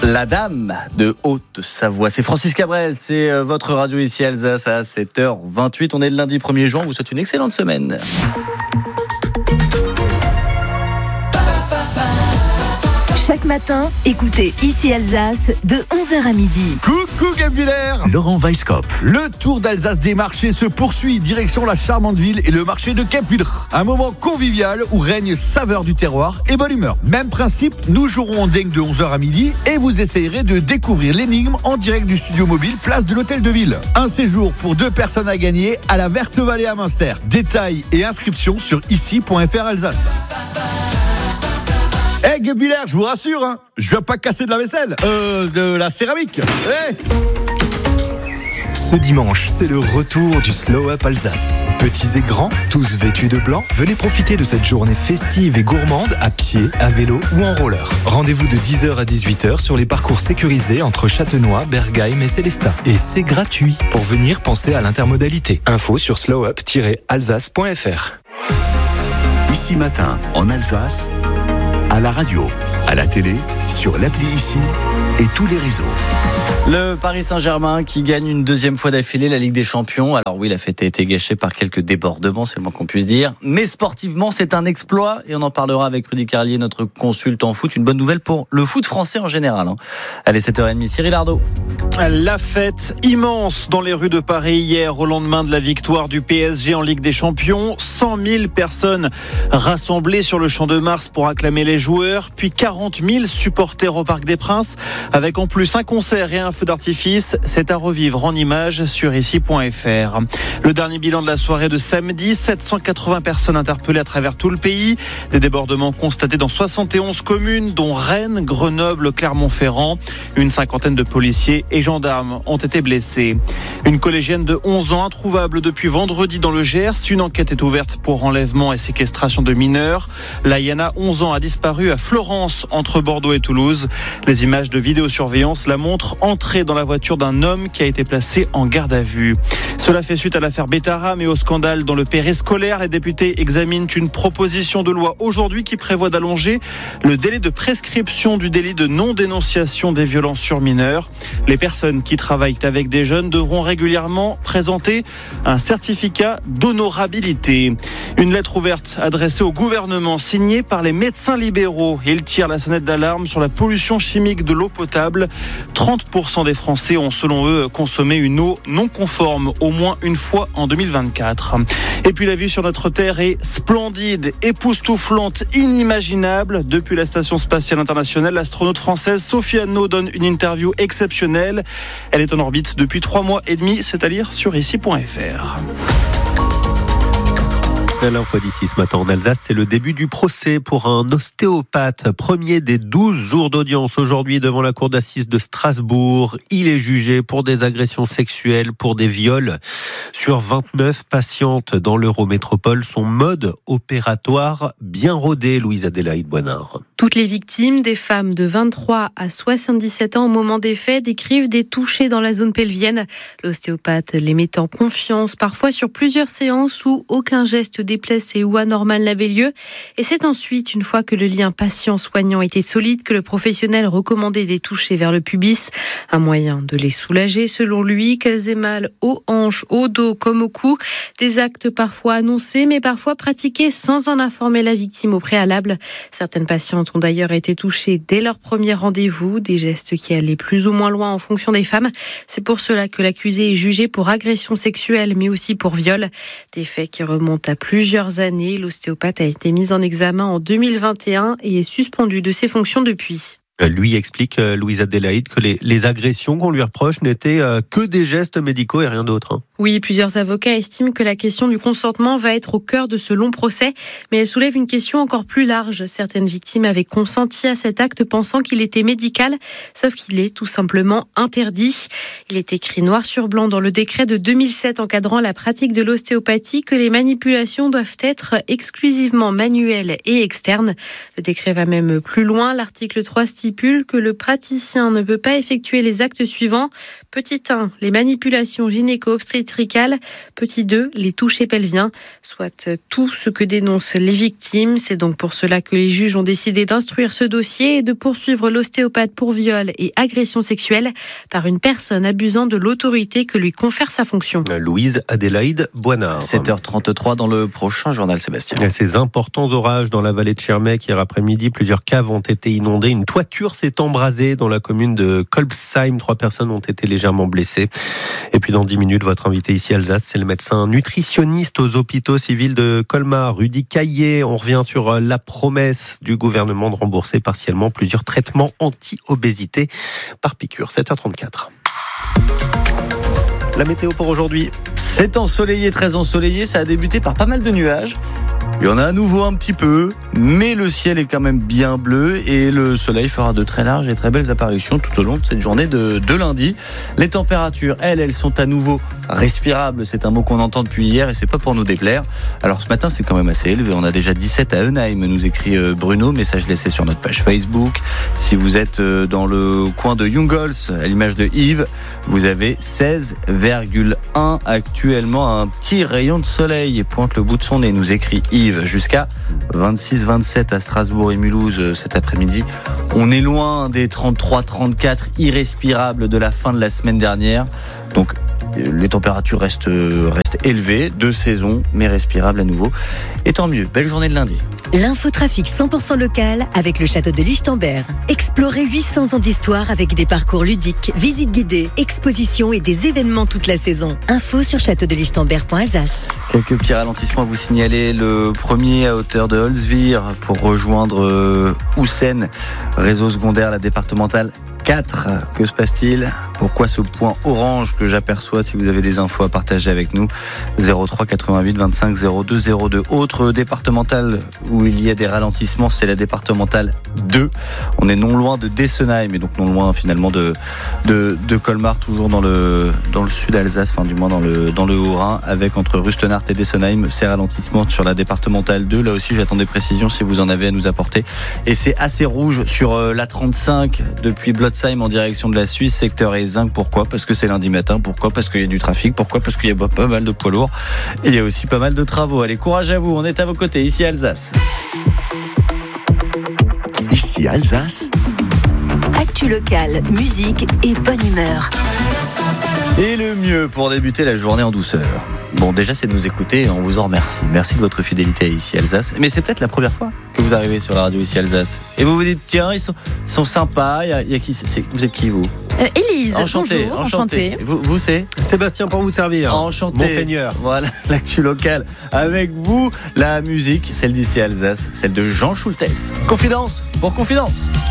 La Dame de Haute-Savoie. C'est Francis Cabrel, c'est votre radio ici Alsace à 7h28. On est le lundi 1er juin, on vous souhaite une excellente semaine. Chaque matin, écoutez ici Alsace de 11h à midi. Coucou Gab Villers. Laurent Weisskopf. Le tour d'Alsace des marchés se poursuit, direction la charmante ville et le marché de Kepwiller. Un moment convivial où règne saveur du terroir et bonne humeur. Même principe, nous jouerons en dingue de 11h à midi et vous essayerez de découvrir l'énigme en direct du studio mobile, place de l'hôtel de ville. Un séjour pour 2 personnes à gagner à la Verte Vallée à Münster. Détails et inscriptions sur ici.fr Alsace. Hey Gab Villers, je vous rassure, je viens pas casser de la vaisselle, de la céramique. Hey. Ce dimanche, c'est le retour du Slow Up Alsace. Petits et grands, tous vêtus de blanc, venez profiter de cette journée festive et gourmande à pied, à vélo ou en roller. Rendez-vous de 10h à 18h sur les parcours sécurisés entre Châtenois, Bergheim et Célestat. Et c'est gratuit. Pour venir, pensez à l'intermodalité. Info sur slowup-alsace.fr. Ici Matin, en Alsace, à la radio, à la télé, sur l'appli Ici et tous les réseaux. Le Paris Saint-Germain qui gagne une deuxième fois d'affilée la Ligue des Champions. Alors oui, la fête a été gâchée par quelques débordements, c'est le moins qu'on puisse dire. Mais sportivement, c'est un exploit et on en parlera avec Rudy Carlier, notre consultant foot. Une bonne nouvelle pour le foot français en général. Allez, 7h30, Cyril Ardo. La fête immense dans les rues de Paris hier au lendemain de la victoire du PSG en Ligue des Champions. 100 000 personnes rassemblées sur le Champ de Mars pour acclamer les joueurs, puis 40 000 supporters au Parc des Princes, avec en plus un concert et un feu d'artifice. C'est à revivre en images sur ici.fr. Le dernier bilan de la soirée de samedi, 780 personnes interpellées à travers tout le pays. Des débordements constatés dans 71 communes, dont Rennes, Grenoble, Clermont-Ferrand. Une cinquantaine de policiers et gendarmes ont été blessés. Une collégienne de 11 ans introuvable depuis vendredi dans le Gers. Une enquête est ouverte pour enlèvement et séquestration de mineurs. L'Ayana, 11 ans, a disparu à Florence, entre Bordeaux et Toulouse. Les images de vidéosurveillance la montrent entrer dans la voiture d'un homme qui a été placé en garde à vue. Cela fait suite à l'affaire Betaram et au scandale dans le périscolaire. Les députés examinent une proposition de loi aujourd'hui qui prévoit d'allonger le délai de prescription du délit de non-dénonciation des violences sur mineurs. Les personnes qui travaillent avec des jeunes devront régulièrement présenter un certificat d'honorabilité. Une lettre ouverte adressée au gouvernement signée par les médecins libéraux. Ils tirent la sonnette d'alarme sur la pollution chimique de l'eau potable. 30% des Français ont selon eux consommé une eau non conforme au moins une fois en 2024. Et puis la vue sur notre Terre est splendide, époustouflante, inimaginable. Depuis la Station Spatiale Internationale, l'astronaute française Sophie Annaud donne une interview exceptionnelle. Elle est en orbite depuis 3 mois et demi, c'est à lire sur ici.fr. L'info d'ici ce matin en Alsace, c'est le début du procès pour un ostéopathe. Premier des 12 jours d'audience aujourd'hui devant la cour d'assises de Strasbourg. Il est jugé pour des agressions sexuelles, pour des viols sur 29 patientes dans l'Eurométropole. Son mode opératoire bien rodé, Louise-Adélaïde Boinard. Toutes les victimes, des femmes de 23 à 77 ans au moment des faits, décrivent des touchés dans la zone pelvienne. L'ostéopathe les met en confiance, parfois sur plusieurs séances où aucun geste déplacé ou anormal n'avait lieu. Et c'est ensuite, une fois que le lien patient-soignant était solide, que le professionnel recommandait des touchés vers le pubis. Un moyen de les soulager, selon lui, qu'elles aient mal aux hanches, au dos comme au cou. Des actes parfois annoncés, mais parfois pratiqués sans en informer la victime au préalable. Certaines patientes ont d'ailleurs été touchées dès leur premier rendez-vous, des gestes qui allaient plus ou moins loin en fonction des femmes. C'est pour cela que l'accusé est jugé pour agression sexuelle, mais aussi pour viol. Des faits qui remontent à plusieurs années. L'ostéopathe a été mis en examen en 2021 et est suspendu de ses fonctions depuis. Lui explique, Louise Adélaïde, que les agressions qu'on lui reproche n'étaient que des gestes médicaux et rien d'autre. Oui, plusieurs avocats estiment que la question du consentement va être au cœur de ce long procès, mais elle soulève une question encore plus large. Certaines victimes avaient consenti à cet acte pensant qu'il était médical, sauf qu'il est tout simplement interdit. Il est écrit noir sur blanc dans le décret de 2007 encadrant la pratique de l'ostéopathie que les manipulations doivent être exclusivement manuelles et externes. Le décret va même plus loin. L'article 3 stipule stipule que le praticien ne peut pas effectuer les actes suivants. Petit 1, les manipulations gynéco-obstétricales. Petit 2, les touchés pelviens. Soit tout ce que dénoncent les victimes. C'est donc pour cela que les juges ont décidé d'instruire ce dossier et de poursuivre l'ostéopathe pour viol et agression sexuelle par une personne abusant de l'autorité que lui confère sa fonction. Louise Adélaïde Boinard. 7h33 dans le prochain journal, Sébastien. Ces importants orages dans la vallée de Schirmeck hier après-midi, plusieurs caves ont été inondées. Une toiture s'est embrasée dans la commune de Kolbsheim. 3 personnes ont été légèrement blessées. Et puis dans 10 minutes, votre invité ici Alsace, c'est le médecin nutritionniste aux hôpitaux civils de Colmar, Rudy Caillé. On revient sur la promesse du gouvernement de rembourser partiellement plusieurs traitements anti-obésité par piqûre. 7h34. La météo pour aujourd'hui. C'est ensoleillé, très ensoleillé. Ça a débuté par pas mal de nuages. Il y en a à nouveau un petit peu, mais le ciel est quand même bien bleu et le soleil fera de très larges et très belles apparitions tout au long de cette journée de lundi. Les températures, elles sont à nouveau respirables. C'est un mot qu'on entend depuis hier et c'est pas pour nous déplaire. Alors ce matin, c'est quand même assez élevé. On a déjà 17 à Eunheim, nous écrit Bruno. Message laissé sur notre page Facebook. Si vous êtes dans le coin de Jungholz, à l'image de Yves, vous avez 16,1 actuellement. Un petit rayon de soleil pointe le bout de son nez, nous écrit Yves. Jusqu'à 26-27 à Strasbourg et Mulhouse cet après-midi. On est loin des 33-34 irrespirables de la fin de la semaine dernière. Donc les températures restent élevées, de saison, mais respirables à nouveau. Et tant mieux, belle journée de lundi. L'infotrafic 100% local avec le château de Lichtenberg. Explorez 800 ans d'histoire avec des parcours ludiques, visites guidées, expositions et des événements toute la saison. Info sur châteaudelichtenberg.alsace. Quelques petits ralentissements à vous signaler. Le premier à hauteur de Holzwihr pour rejoindre Houssen. Réseau secondaire, la départementale 4. Que se passe-t-il ? Pourquoi ce point orange que j'aperçois? Si vous avez des infos à partager avec nous, 03 88 25 02 02. Autre départementale où il y a des ralentissements, c'est la départementale 2. On est non loin de Dessenheim et donc non loin finalement de Colmar, toujours dans le sud Alsace, enfin du moins dans le Haut-Rhin, avec entre Rustenart et Dessenheim ces ralentissements sur la départementale 2. Là aussi, j'attends des précisions si vous en avez à nous apporter. Et c'est assez rouge sur la 35 depuis Blotzheim en direction de la Suisse, secteur Ezinck. Pourquoi ? Parce que c'est lundi matin. Pourquoi ? Parce qu'il y a du trafic. Pourquoi ? Parce qu'il y a pas mal de poids lourds. Et il y a aussi pas mal de travaux. Allez, courage à vous. On est à vos côtés, ici Alsace. Ici Alsace. Actu locale, musique et bonne humeur. Et le mieux pour débuter la journée en douceur. Bon, déjà, c'est de nous écouter et on vous en remercie. Merci de votre fidélité à Ici Alsace. Mais c'est peut-être la première fois que vous arrivez sur la radio Ici Alsace. Et vous vous dites, tiens, ils sont sympas. Il y a qui vous êtes qui, vous ? Élise. Enchanté, Bonjour, enchanté. Vous c'est Sébastien pour vous servir. Enchanté. Monseigneur. Voilà, l'actu locale. Avec vous, la musique, celle d'Ici Alsace, celle de Jean Schultes. Confidence pour confidence.